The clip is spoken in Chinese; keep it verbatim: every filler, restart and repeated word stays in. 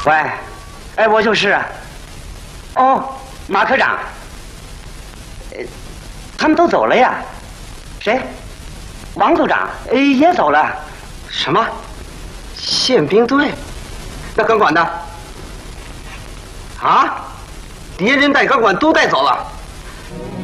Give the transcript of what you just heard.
喂，哎，我就是。哦，马科长。呃，他们都走了呀？谁？王组长？呃，也走了。 什么？宪兵队？那钢管呢？啊？敌人带钢管都带走了。